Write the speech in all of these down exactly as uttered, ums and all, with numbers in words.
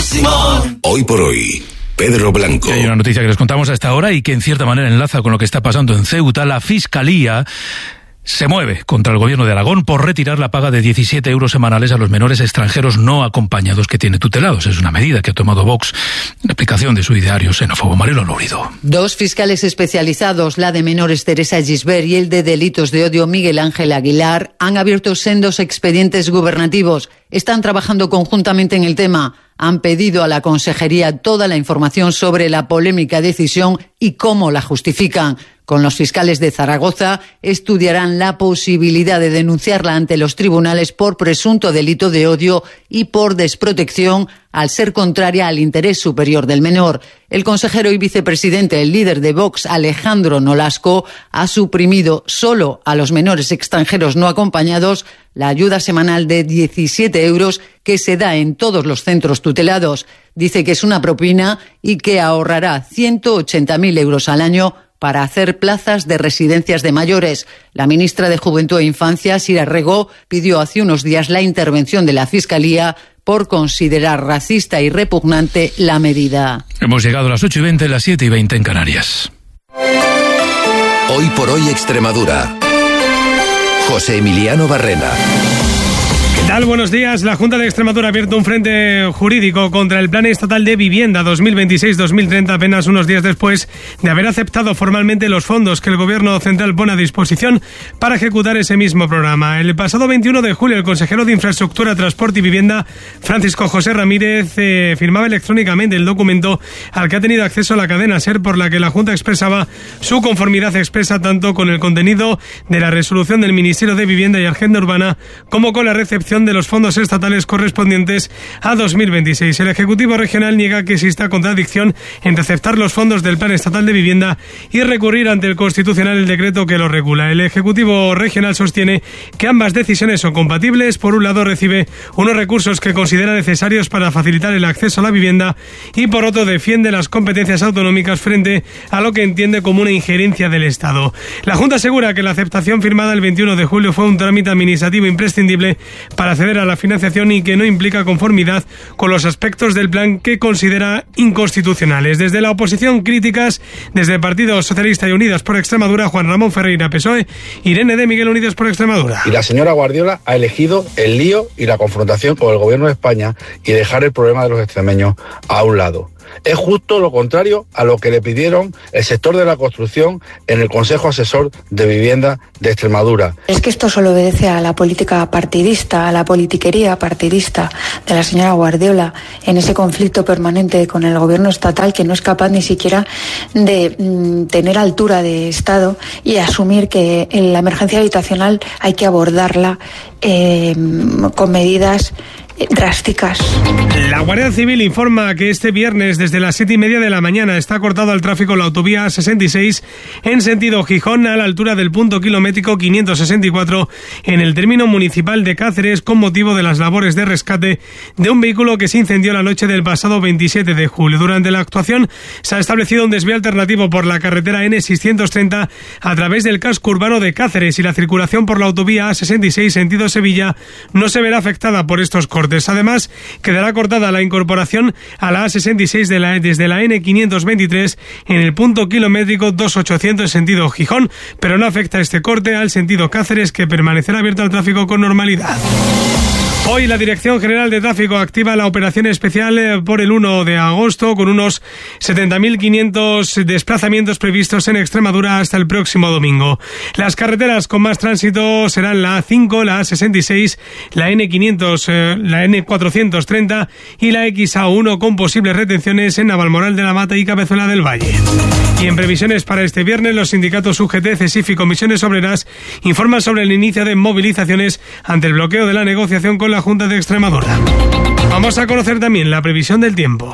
Simón. Hoy por hoy, Pedro Blanco. Hay una noticia que les contamos a esta hora y que en cierta manera enlaza con lo que está pasando en Ceuta. La Fiscalía se mueve contra el gobierno de Aragón por retirar la paga de diecisiete euros semanales a los menores extranjeros no acompañados que tiene tutelados. Es una medida que ha tomado Vox en aplicación de su ideario xenófobo. Marilo Lórido. Dos fiscales especializados, la de menores Teresa Gisbert y el de delitos de odio Miguel Ángel Aguilar, han abierto sendos expedientes gubernativos. Están trabajando conjuntamente en el tema. Han pedido a la Consejería toda la información sobre la polémica decisión y cómo la justifican. Con los fiscales de Zaragoza estudiarán la posibilidad de denunciarla ante los tribunales por presunto delito de odio y por desprotección al ser contraria al interés superior del menor. El consejero y vicepresidente, el líder de Vox, Alejandro Nolasco, ha suprimido solo a los menores extranjeros no acompañados la ayuda semanal de diecisiete euros que se da en todos los centros tutelados. Dice que es una propina y que ahorrará ciento ochenta mil euros al año para hacer plazas de residencias de mayores. La ministra de Juventud e Infancia, Sira Rego, pidió hace unos días la intervención de la Fiscalía por considerar racista y repugnante la medida. Hemos llegado a las ocho y veinte, las siete y veinte en Canarias. Hoy por hoy Extremadura. José Emiliano Barrena. ¿Qué tal? Buenos días. La Junta de Extremadura ha abierto un frente jurídico contra el Plan Estatal de Vivienda dos mil veintiséis dos mil treinta apenas unos días después de haber aceptado formalmente los fondos que el Gobierno central pone a disposición para ejecutar ese mismo programa. El pasado veintiuno de julio, el consejero de Infraestructura, Transporte y Vivienda, Francisco José Ramírez, eh, firmaba electrónicamente el documento al que ha tenido acceso la cadena SER, por la que la Junta expresaba su conformidad expresa tanto con el contenido de la resolución del Ministerio de Vivienda y Agenda Urbana como con la recepción de los fondos estatales correspondientes a dos mil veintiséis. El Ejecutivo Regional niega que exista contradicción entre aceptar los fondos del Plan Estatal de Vivienda y recurrir ante el Constitucional el decreto que lo regula. El Ejecutivo Regional sostiene que ambas decisiones son compatibles. Por un lado, recibe unos recursos que considera necesarios para facilitar el acceso a la vivienda y por otro defiende las competencias autonómicas frente a lo que entiende como una injerencia del Estado. La Junta asegura que la aceptación firmada el veintiuno de julio fue un trámite administrativo imprescindible para acceder a la financiación y que no implica conformidad con los aspectos del plan que considera inconstitucionales. Desde la oposición, críticas desde el Partido Socialista y Unidas por Extremadura, Juan Ramón Ferreira, P S O E, Irene de Miguel, Unidas por Extremadura. Y la señora Guardiola ha elegido el lío y la confrontación con el Gobierno de España y dejar el problema de los extremeños a un lado. Es justo lo contrario a lo que le pidieron el sector de la construcción en el Consejo Asesor de Vivienda de Extremadura. Es que esto solo obedece a la política partidista, a la politiquería partidista de la señora Guardiola en ese conflicto permanente con el gobierno estatal, que no es capaz ni siquiera de mm, tener altura de Estado y asumir que en la emergencia habitacional hay que abordarla eh, con medidas drásticas. La Guardia Civil informa que este viernes desde las siete y media de la mañana está cortado al tráfico la autovía sesenta y seis en sentido Gijón a la altura del punto kilométrico quinientos sesenta y cuatro en el término municipal de Cáceres con motivo de las labores de rescate de un vehículo que se incendió la noche del pasado veintisiete de julio. Durante la actuación se ha establecido un desvío alternativo por la carretera N seiscientos treinta a través del casco urbano de Cáceres y la circulación por la autovía A sesenta y seis sentido Sevilla no se verá afectada por estos cortes. Además, quedará cortada la incorporación a la A sesenta y seis de la, desde la N quinientos veintitrés en el punto kilométrico dos mil ochocientos en sentido Gijón, pero no afecta este corte al sentido Cáceres, que permanecerá abierto al tráfico con normalidad. Hoy la Dirección General de Tráfico activa la operación especial por el uno de agosto con unos setenta mil quinientos desplazamientos previstos en Extremadura hasta el próximo domingo. Las carreteras con más tránsito serán la A cinco, la A sesenta y seis, la N quinientos, eh, la N cuatrocientos treinta y la X A uno con posibles retenciones en Navalmoral de la Mata y Cabezuela del Valle. Y en previsiones para este viernes, los sindicatos U G T, CESIF y Comisiones Obreras informan sobre el inicio de movilizaciones ante el bloqueo de la negociación con la Junta de Extremadura. Vamos a conocer también la previsión del tiempo.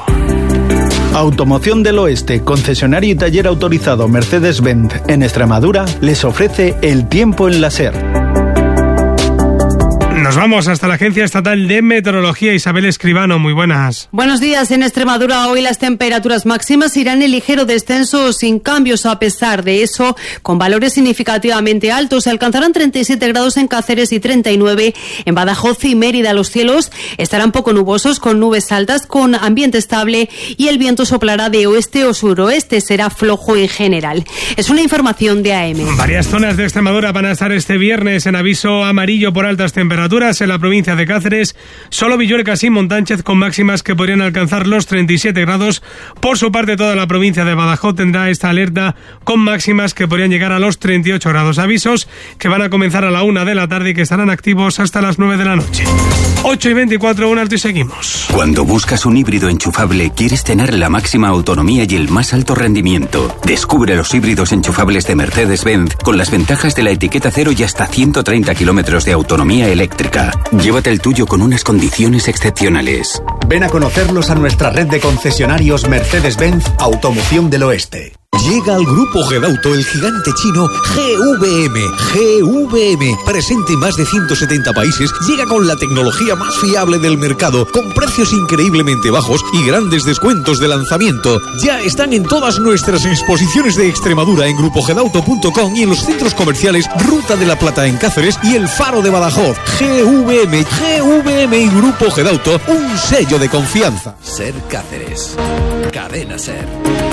Automoción del Oeste, concesionario y taller autorizado Mercedes-Benz en Extremadura, les ofrece el tiempo en la SER. Nos Nos vamos hasta la Agencia Estatal de Meteorología. Isabel Escribano, muy buenas. Buenos días. En Extremadura hoy las temperaturas máximas irán en ligero descenso sin cambios. A pesar de eso, con valores significativamente altos, se alcanzarán treinta y siete grados en Cáceres y treinta y nueve en Badajoz y Mérida. Los cielos estarán poco nubosos con nubes altas, con ambiente estable, y el viento soplará de oeste o suroeste. Será flojo en general. Es una información de A M. Varias zonas de Extremadura van a estar este viernes en aviso amarillo por altas temperaturas. En la provincia de Cáceres, solo Villuercas y Montánchez con máximas que podrían alcanzar los treinta y siete grados. Por su parte, toda la provincia de Badajoz tendrá esta alerta con máximas que podrían llegar a los treinta y ocho grados. Avisos que van a comenzar a la una de la tarde y que estarán activos hasta las nueve de la noche. ocho y veinticuatro, un alto y seguimos. Cuando buscas un híbrido enchufable, quieres tener la máxima autonomía y el más alto rendimiento. Descubre los híbridos enchufables de Mercedes-Benz con las ventajas de la etiqueta cero y hasta ciento treinta kilómetros de autonomía eléctrica. Llévate el tuyo con unas condiciones excepcionales. Ven a conocerlos a nuestra red de concesionarios Mercedes-Benz Automoción del Oeste. Llega al Grupo Gedauto el gigante chino G V M. G V M, presente en más de ciento setenta países, llega con la tecnología más fiable del mercado, con precios increíblemente bajos y grandes descuentos de lanzamiento. Ya están en todas nuestras exposiciones de Extremadura en grupo gedauto punto com y en los centros comerciales Ruta de la Plata en Cáceres y El Faro de Badajoz. G V M, G V M y Grupo Gedauto, un sello de confianza. Ser Cáceres. Cadena Ser.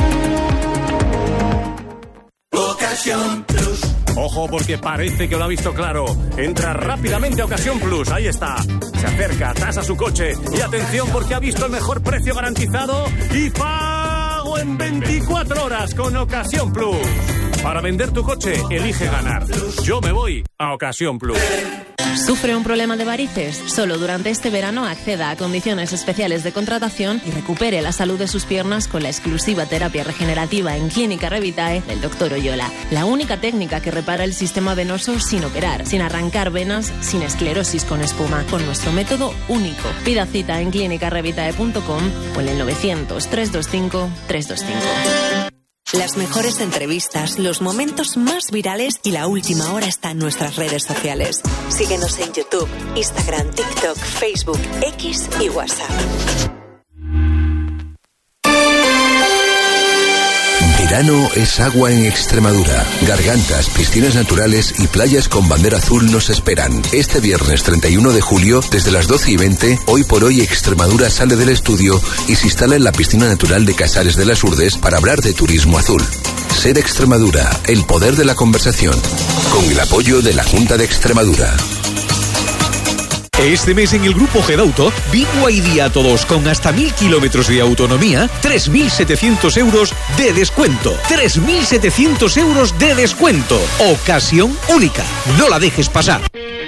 Ocasión Plus. Ojo, porque parece que lo ha visto claro. Entra rápidamente a Ocasión Plus, ahí está. Se acerca, tasa su coche y atención porque ha visto el mejor precio garantizado y pago en veinticuatro horas con Ocasión Plus. Para vender tu coche, elige ganar. Yo me voy a Ocasión Plus. ¿Sufre un problema de varices? Solo durante este verano acceda a condiciones especiales de contratación y recupere la salud de sus piernas con la exclusiva terapia regenerativa en Clínica Revitae del doctor Oyola. La única técnica que repara el sistema venoso sin operar, sin arrancar venas, sin esclerosis con espuma, con nuestro método único. Pida cita en clínica revitae punto com o en el novecientos, trescientos veinticinco, trescientos veinticinco. Las mejores entrevistas, los momentos más virales y la última hora está en nuestras redes sociales. Síguenos en YouTube, Instagram, TikTok, Facebook, X y WhatsApp. Verano es agua en Extremadura. Gargantas, piscinas naturales y playas con bandera azul nos esperan. Este viernes treinta y uno de julio, desde las doce y veinte, Hoy por Hoy Extremadura sale del estudio y se instala en la piscina natural de Casares de las Urdes para hablar de turismo azul. Ser Extremadura, el poder de la conversación. Con el apoyo de la Junta de Extremadura. Este mes en el Grupo Gedauto, Big Y D a todos con hasta mil kilómetros de autonomía, tres mil setecientos euros de descuento. tres mil setecientos euros de descuento. Ocasión única. No la dejes pasar.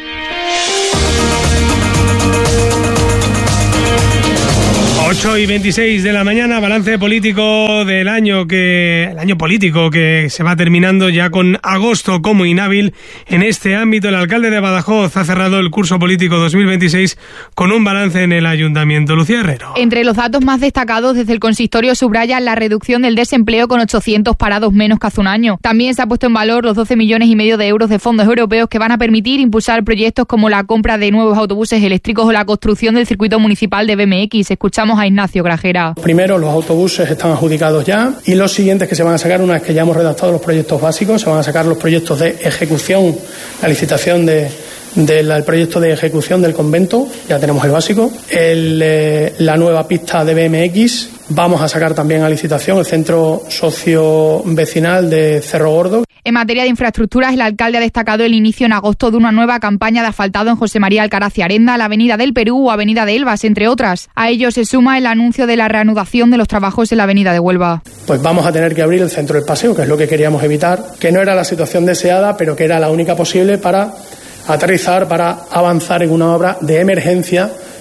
ocho y veintiséis de la mañana, balance político del año que el año político que se va terminando ya con agosto como inhábil en este ámbito. El alcalde de Badajoz ha cerrado el curso político dos mil veintiséis con un balance en el ayuntamiento. Lucía Herrero. Entre los datos más destacados desde el consistorio subraya la reducción del desempleo con ochocientos parados menos que hace un año. También se ha puesto en valor los doce millones y medio de euros de fondos europeos que van a permitir impulsar proyectos como la compra de nuevos autobuses eléctricos o la construcción del circuito municipal de B M X. Escuchamos a Ignacio Grajera. Primero, los autobuses están adjudicados ya y los siguientes que se van a sacar, una vez que ya hemos redactado los proyectos básicos, se van a sacar los proyectos de ejecución, la licitación de del proyecto de ejecución del convento, ya tenemos el básico, el, eh, la nueva pista de B M X, vamos a sacar también a licitación el centro socio-vecinal de Cerro Gordo. En materia de infraestructuras, el alcalde ha destacado el inicio en agosto de una nueva campaña de asfaltado en José María Alcaraz y Arenda, la Avenida del Perú o Avenida de Elvas, entre otras. A ello se suma el anuncio de la reanudación de los trabajos en la Avenida de Huelva. Pues vamos a tener que abrir el centro del paseo, que es lo que queríamos evitar, que no era la situación deseada, pero que era la única posible para aterrizar, para avanzar en una obra de emergencia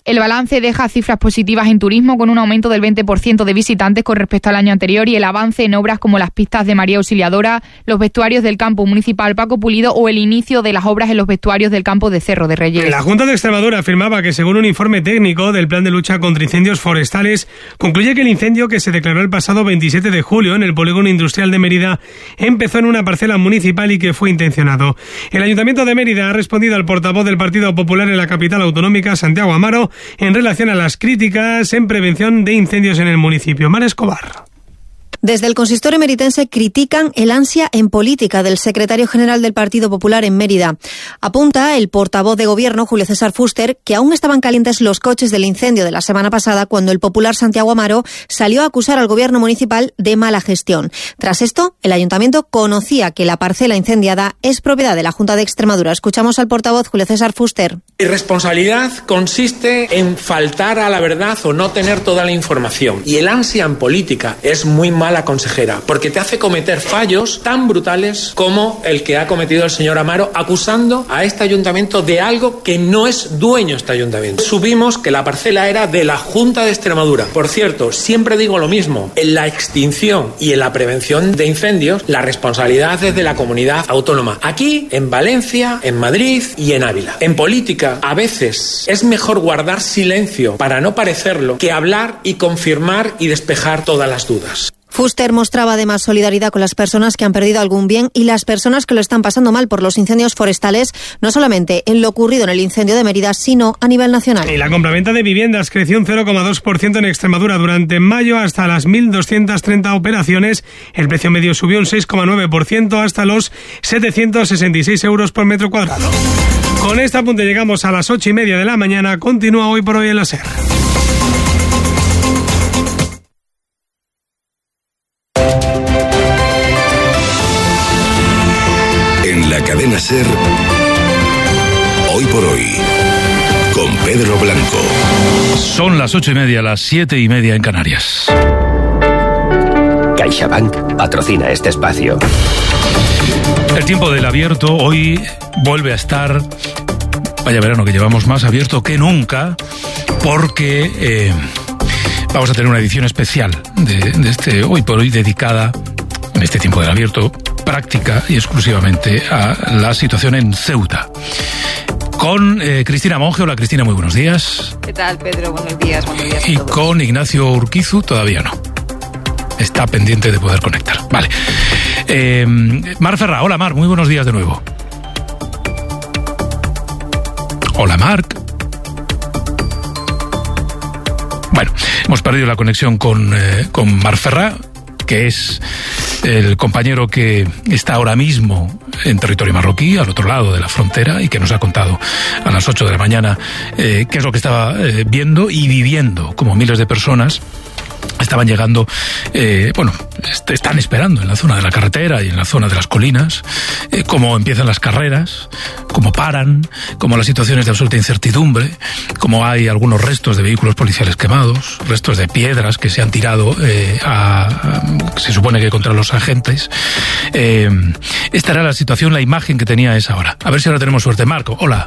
El balance deja cifras positivas en turismo, con un aumento del veinte por ciento de visitantes con respecto al año anterior, y el avance en obras como las pistas de María Auxiliadora, los vestuarios del campo municipal Paco Pulido o el inicio de las obras en los vestuarios del campo de Cerro de Reyes. La Junta de Extremadura afirmaba que, según un informe técnico del Plan de Lucha contra Incendios Forestales, concluye que el incendio que se declaró el pasado veintisiete de julio en el polígono industrial de Mérida empezó en una parcela municipal y que fue intencionado. El Ayuntamiento de Mérida ha respondido al portavoz del Partido Popular en la capital autonómica, Santiago Amaro, en relación a las críticas en prevención de incendios en el municipio. Mar Escobar. Desde el consistorio meritense critican el ansia en política del secretario general del Partido Popular en Mérida. Apunta el portavoz de Gobierno, Julio César Fuster, que aún estaban calientes los coches del incendio de la semana pasada cuando el popular Santiago Amaro salió a acusar al Gobierno municipal de mala gestión. Tras esto, el Ayuntamiento conocía que la parcela incendiada es propiedad de la Junta de Extremadura. Escuchamos al portavoz Julio César Fuster. Irresponsabilidad consiste en faltar a la verdad o no tener toda la información. Y el ansia en política es muy mala consejera, porque te hace cometer fallos tan brutales como el que ha cometido el señor Amaro, acusando a este ayuntamiento de algo que no es dueño este ayuntamiento. Subimos que la parcela era de la Junta de Extremadura. Por cierto, siempre digo lo mismo, en la extinción y en la prevención de incendios, la responsabilidad es de la comunidad autónoma. Aquí, en Valencia, en Madrid y en Ávila. En política, a veces es mejor guardar silencio para no parecerlo que hablar y confirmar y despejar todas las dudas. Fuster mostraba además solidaridad con las personas que han perdido algún bien y las personas que lo están pasando mal por los incendios forestales, no solamente en lo ocurrido en el incendio de Mérida, sino a nivel nacional. Y la compraventa de viviendas creció un cero coma dos por ciento en Extremadura durante mayo hasta las mil doscientas treinta operaciones. El precio medio subió un seis coma nueve por ciento hasta los setecientos sesenta y seis euros por metro cuadrado. Con este apunte llegamos a las ocho y media de la mañana. Continúa Hoy por Hoy en la SER. En la cadena SER, Hoy por Hoy, con Pedro Blanco. Son las ocho y media, las siete y media en Canarias. CaixaBank patrocina este espacio. El tiempo del abierto hoy vuelve a estar, vaya verano que llevamos, más abierto que nunca, porque eh, vamos a tener una edición especial de, de este Hoy por Hoy dedicada, en este tiempo del abierto, práctica y exclusivamente a la situación en Ceuta. Con eh, Cristina Monge. Hola Cristina, muy buenos días. ¿Qué tal, Pedro? Buenos días, buenos días a Y todos. con Ignacio Urquizu todavía no. Está pendiente de poder conectar. Vale. Eh, Mar Ferrá. Hola Mar, muy buenos días de nuevo. Hola Marc. Bueno, hemos perdido la conexión con, eh, con Mar Ferrá, que es el compañero que está ahora mismo en territorio marroquí, al otro lado de la frontera, y que nos ha contado a las ocho de la mañana eh, qué es lo que estaba eh, viendo y viviendo, como miles de personas estaban llegando, eh, bueno, est- están esperando en la zona de la carretera y en la zona de las colinas, eh, cómo empiezan las carreras, cómo paran, cómo las situaciones de absoluta incertidumbre, cómo hay algunos restos de vehículos policiales quemados, restos de piedras que se han tirado eh, a, a, se supone que contra los agentes. Eh, esta era la situación, la imagen que tenía a esa hora. A ver si ahora tenemos suerte. Marco, hola.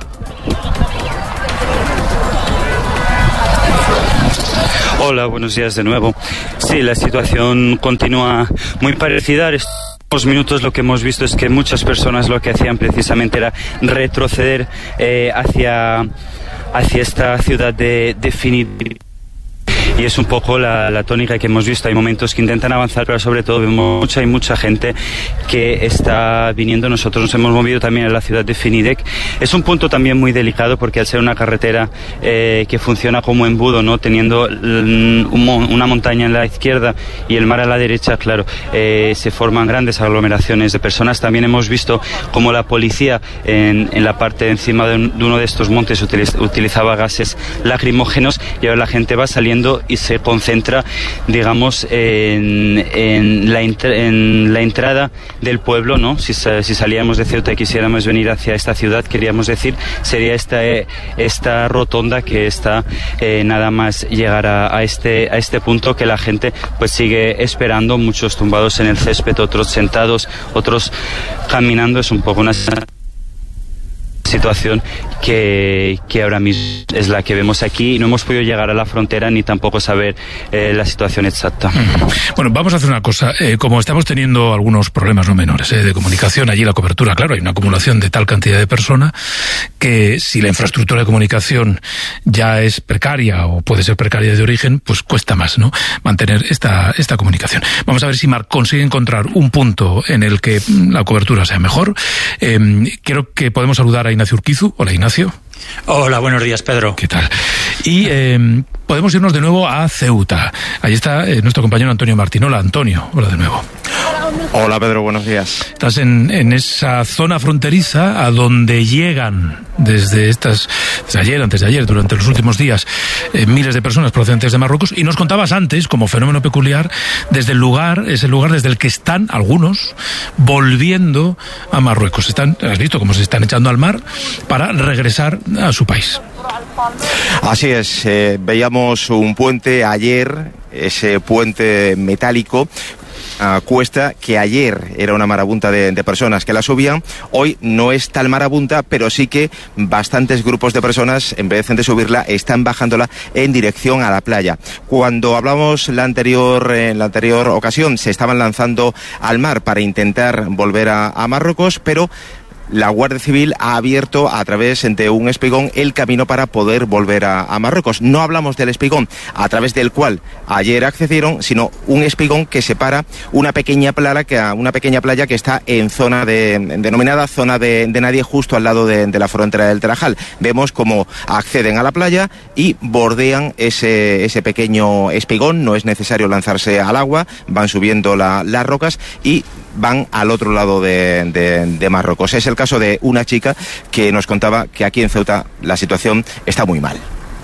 Hola, buenos días de nuevo. Sí, la situación continúa muy parecida. Estos minutos lo que hemos visto es que muchas personas lo que hacían precisamente era retroceder eh, hacia, hacia esta ciudad de, de Finid. Y es un poco la, la tónica que hemos visto. Hay momentos que intentan avanzar, pero sobre todo vemos mucha y mucha gente que está viniendo. Nosotros nos hemos movido también a la ciudad de Finidec. Es un punto también muy delicado porque al ser una carretera eh, que funciona como embudo, ¿no? Teniendo un, una montaña en la izquierda y el mar a la derecha, claro, eh, se forman grandes aglomeraciones de personas. También hemos visto cómo la policía en, en la parte de encima de, un, de uno de estos montes utiliz, utilizaba gases lacrimógenos, y ahora la gente va saliendo y se concentra, digamos, en, en, la, en la entrada del pueblo, ¿no? Si, si salíamos de Ceuta y quisiéramos venir hacia esta ciudad, queríamos decir, sería esta, esta rotonda que está eh, nada más llegar a, a, este, a este punto, que la gente pues sigue esperando, muchos tumbados en el césped, otros sentados, otros caminando. Es un poco una situación que, que ahora mismo es la que vemos aquí y no hemos podido llegar a la frontera ni tampoco saber eh, la situación exacta. Bueno, vamos a hacer una cosa. Eh, como estamos teniendo algunos problemas no menores eh, de comunicación, allí la cobertura, claro, hay una acumulación de tal cantidad de personas que si la infraestructura de comunicación ya es precaria o puede ser precaria de origen, pues cuesta más, ¿no?, mantener esta, esta comunicación. Vamos a ver si Marc consigue encontrar un punto en el que la cobertura sea mejor. Eh, creo que podemos saludar a Ignacio Urquizu. Hola, Ignacio. Hola, buenos días, Pedro. ¿Qué tal? Y eh, podemos irnos de nuevo a Ceuta. Ahí está eh, nuestro compañero Antonio Martín. Hola, Antonio. Hola de nuevo. Hola, Pedro, buenos días. Estás en, en esa zona fronteriza a donde llegan desde estas, desde ayer, antes de ayer, durante los últimos días, eh, miles de personas procedentes de Marruecos. Y nos contabas antes, como fenómeno peculiar, desde el lugar, es el lugar desde el que están algunos volviendo a Marruecos. Están, has visto cómo se están echando al mar para regresar a su país. Así es, eh, veíamos un puente ayer, ese puente metálico, a cuesta que ayer era una marabunta de, de personas que la subían. Hoy no es tal marabunta, pero sí que bastantes grupos de personas, en vez de subirla, están bajándola en dirección a la playa. Cuando hablamos la anterior, en la anterior ocasión, se estaban lanzando al mar para intentar volver a, a Marruecos, pero la Guardia Civil ha abierto a través de un espigón el camino para poder volver a, a Marruecos. No hablamos del espigón a través del cual ayer accedieron, sino un espigón que separa una pequeña playa que, una pequeña playa que está en zona de, denominada zona de, de nadie, justo al lado de, de la frontera del Tarajal. Vemos cómo acceden a la playa y bordean ese, ese pequeño espigón. No es necesario lanzarse al agua, van subiendo la, las rocas y van al otro lado de, de, de Marruecos. Es el caso de una chica que nos contaba que aquí en Ceuta la situación está muy mal.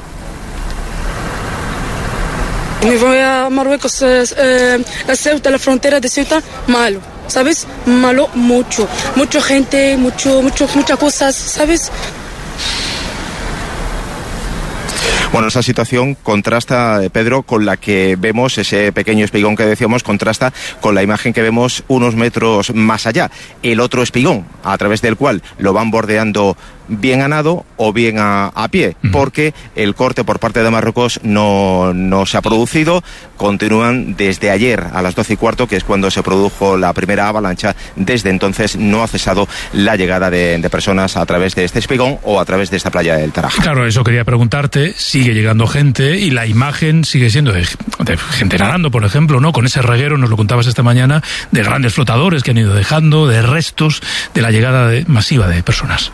Me voy a Marruecos, eh, a Ceuta, la frontera de Ceuta, malo, ¿sabes? Malo mucho, mucha gente, mucho, mucho, muchas cosas, ¿sabes? Bueno, esa situación contrasta, Pedro, con la que vemos, ese pequeño espigón que decíamos, contrasta con la imagen que vemos unos metros más allá. El otro espigón, a través del cual lo van bordeando bien a nado o bien a, a pie, uh-huh. porque el corte por parte de Marruecos no, no se ha producido. Continúan desde ayer a las doce y cuarto, que es cuando se produjo la primera avalancha. Desde entonces no ha cesado la llegada de, de personas a través de este espigón o a través de esta playa del Tarajal. Claro, eso quería preguntarte. Sigue llegando gente y la imagen sigue siendo de, de gente nadando, por ejemplo, ¿no? Con ese reguero, nos lo contabas esta mañana, de grandes flotadores que han ido dejando, de restos de la llegada de, masiva de personas.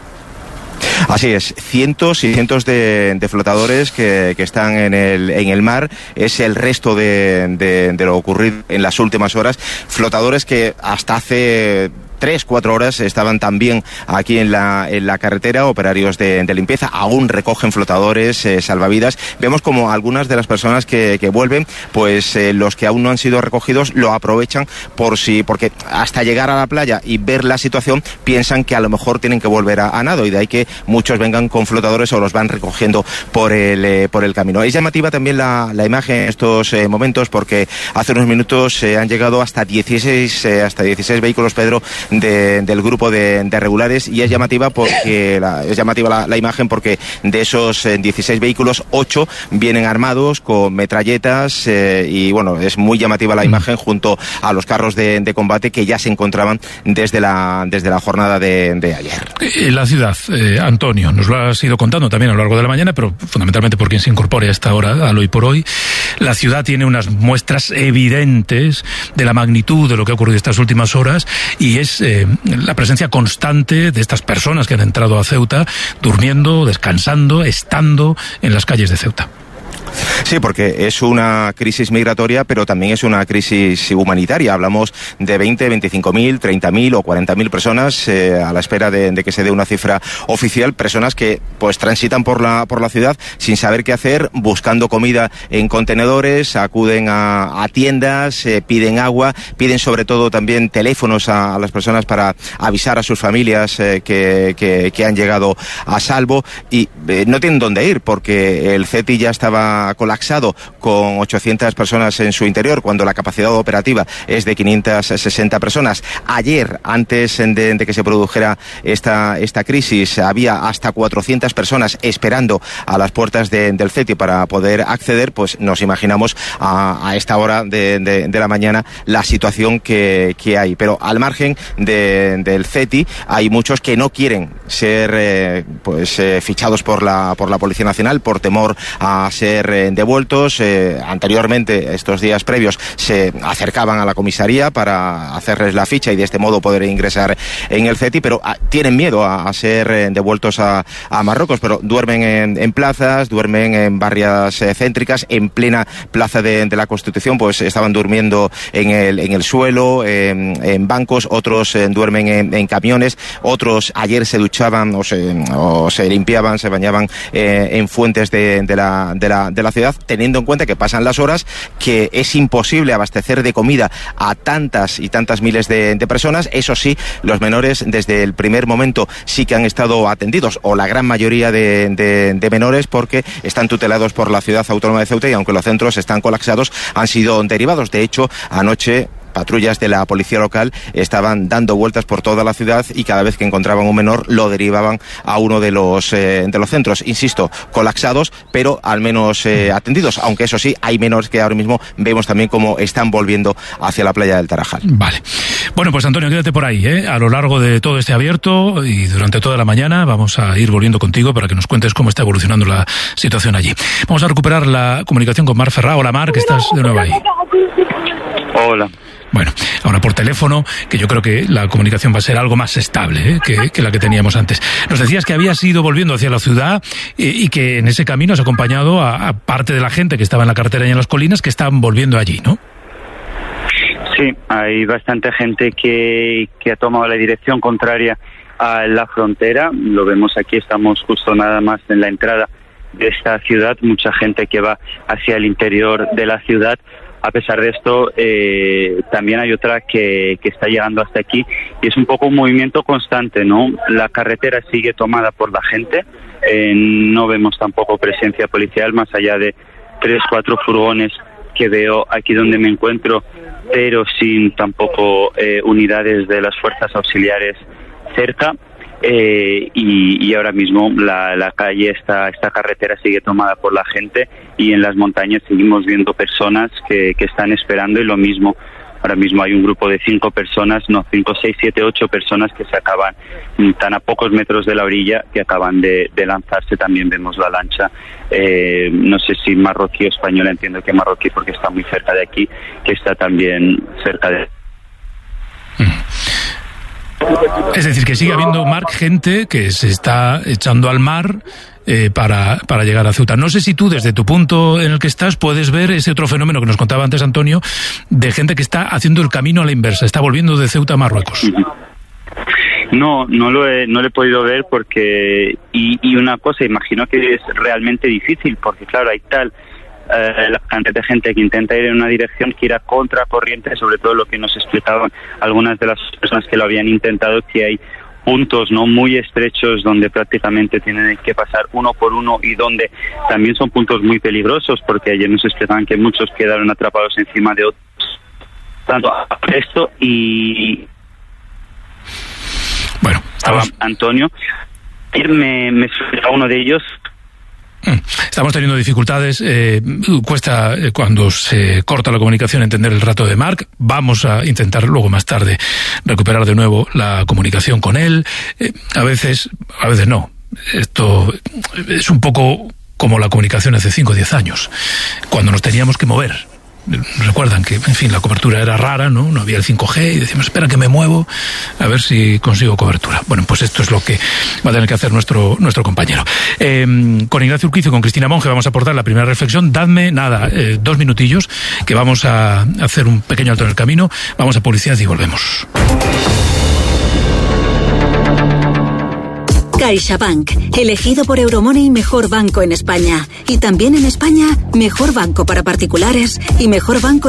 Así es, cientos y cientos de, de flotadores que, que están en el, en el mar. Es el resto de, de, de lo ocurrido en las últimas horas. Flotadores que hasta hace tres, cuatro horas estaban también aquí en la, en la carretera, operarios de, de limpieza, aún recogen flotadores, eh, salvavidas. Vemos como algunas de las personas que, que vuelven, pues eh, los que aún no han sido recogidos lo aprovechan por si, porque hasta llegar a la playa y ver la situación piensan que a lo mejor tienen que volver a, a nado, y de ahí que muchos vengan con flotadores o los van recogiendo por el, eh, por el camino. Es llamativa también la, la imagen en estos eh, momentos, porque hace unos minutos eh, han llegado hasta dieciséis, eh, hasta dieciséis vehículos, Pedro, De, del grupo de, de regulares, y es llamativa porque la, es llamativa la, la imagen porque de esos eh, dieciséis vehículos, ocho vienen armados con metralletas eh, y bueno, es muy llamativa la imagen junto a los carros de, de combate que ya se encontraban desde la, desde la jornada de, de ayer. En la ciudad, eh, Antonio, nos lo has ido contando también a lo largo de la mañana, pero fundamentalmente por quien se incorpore a esta hora, al hoy por hoy, la ciudad tiene unas muestras evidentes de la magnitud de lo que ha ocurrido estas últimas horas, y es eh, la presencia constante de estas personas que han entrado a Ceuta, durmiendo, descansando, estando en las calles de Ceuta. Sí, porque es una crisis migratoria, pero también es una crisis humanitaria. Hablamos de veinte, veinticinco mil, treinta mil o cuarenta mil personas eh, a la espera de, de que se dé una cifra oficial. Personas que pues transitan por la por la ciudad sin saber qué hacer, buscando comida en contenedores, acuden a, a tiendas, eh, piden agua, piden sobre todo también teléfonos a, a las personas para avisar a sus familias eh, que, que, que han llegado a salvo, y eh, no tienen dónde ir porque el C E T I ya estaba está colapsado con ochocientas personas en su interior, cuando la capacidad operativa es de quinientas sesenta personas. Ayer, antes de, de que se produjera esta, esta crisis, había hasta cuatrocientas personas esperando a las puertas de, del CETI para poder acceder. Pues nos imaginamos a, a esta hora de, de, de la mañana la situación que, que hay. Pero al margen de, del CETI hay muchos que no quieren ser eh, pues eh, fichados por la por la Policía Nacional por temor a ser eh, devueltos. Eh, anteriormente, estos días previos, se acercaban a la comisaría para hacerles la ficha y de este modo poder ingresar en el CETI, pero a, tienen miedo a, a ser eh, devueltos a, a Marruecos, pero duermen en, en plazas, duermen en barrias eh, céntricas, en plena plaza de, de la Constitución, pues estaban durmiendo en el, en el suelo, en, en bancos, otros eh, duermen en, en camiones, otros ayer se duchaban o se, o se limpiaban, se bañaban eh, en fuentes de, de, la, de, la, de la ciudad, teniendo en cuenta que pasan las horas, que es imposible abastecer de comida a tantas y tantas miles de, de personas. Eso sí, los menores desde el primer momento sí que han estado atendidos, o la gran mayoría de, de, de menores, porque están tutelados por la Ciudad Autónoma de Ceuta, y aunque los centros están colapsados, han sido derivados. De hecho, anoche patrullas de la policía local estaban dando vueltas por toda la ciudad y cada vez que encontraban un menor lo derivaban a uno de los eh, de los centros, insisto, colapsados, pero al menos eh, atendidos, aunque eso sí, hay menores que ahora mismo vemos también cómo están volviendo hacia la playa del Tarajal. Vale. Bueno, pues Antonio, quédate por ahí, ¿eh? A lo largo de todo este abierto y durante toda la mañana vamos a ir volviendo contigo para que nos cuentes cómo está evolucionando la situación allí. Vamos a recuperar la comunicación con Mar Ferrá. Hola, Mar, que estás de nuevo ahí. Hola. Bueno, ahora por teléfono, que yo creo que la comunicación va a ser algo más estable, ¿eh? que, que la que teníamos antes. Nos decías que habías ido volviendo hacia la ciudad eh, y que en ese camino has acompañado a, a parte de la gente que estaba en la carretera y en las colinas que están volviendo allí, ¿no? Sí, hay bastante gente que, que ha tomado la dirección contraria a la frontera. Lo vemos aquí, estamos justo nada más en la entrada de esta ciudad. Mucha gente que va hacia el interior de la ciudad. A pesar de esto, eh, también hay otra que, que está llegando hasta aquí y es un poco un movimiento constante, ¿no? La carretera sigue tomada por la gente, eh, no vemos tampoco presencia policial más allá de tres, cuatro furgones que veo aquí donde me encuentro, pero sin tampoco eh, unidades de las fuerzas auxiliares cerca. Eh, y, y ahora mismo la, la calle, esta, esta carretera sigue tomada por la gente y en las montañas seguimos viendo personas que, que están esperando y lo mismo. Ahora mismo hay un grupo de cinco personas, no, cinco, seis, siete, ocho personas que se acaban, tan a pocos metros de la orilla, que acaban de, de lanzarse. También vemos la lancha, eh, no sé si marroquí o española, entiendo que marroquí porque está muy cerca de aquí, que está también cerca de... Es decir, que sigue habiendo, Marc, gente que se está echando al mar eh, para, para llegar a Ceuta. No sé si tú, desde tu punto en el que estás, puedes ver ese otro fenómeno que nos contaba antes Antonio, de gente que está haciendo el camino a la inversa, está volviendo de Ceuta a Marruecos. No, no lo he, no lo he podido ver porque... Y, y una cosa, imagino que es realmente difícil, porque claro, hay tal... Uh, la cantidad de gente que intenta ir en una dirección que irá contra corriente, sobre todo lo que nos explicaban algunas de las personas que lo habían intentado, que hay puntos no muy estrechos donde prácticamente tienen que pasar uno por uno y donde también son puntos muy peligrosos, porque ayer nos explicaban que muchos quedaron atrapados encima de otros. Tanto esto y... Bueno, estamos... Antonio, me, me explica uno de ellos. Estamos teniendo dificultades, eh, cuesta eh, cuando se corta la comunicación entender el rato de Marc. Vamos a intentar luego más tarde recuperar de nuevo la comunicación con él. Eh, a veces, a veces no. Esto es un poco como la comunicación hace cinco o diez años, cuando nos teníamos que mover. Recuerdan que, en fin, la cobertura era rara, ¿no? No había el cinco G y decimos, espera que me muevo a ver si consigo cobertura. Bueno, pues esto es lo que va a tener que hacer nuestro nuestro compañero. Eh, con Ignacio Urquizo y con Cristina Monge vamos a aportar la primera reflexión. Dadme, nada, eh, dos minutillos, que vamos a hacer un pequeño alto en el camino. Vamos a publicidad y volvemos. CaixaBank, elegido por Euromoney mejor banco en España. Y también en España, mejor banco para particulares y mejor banco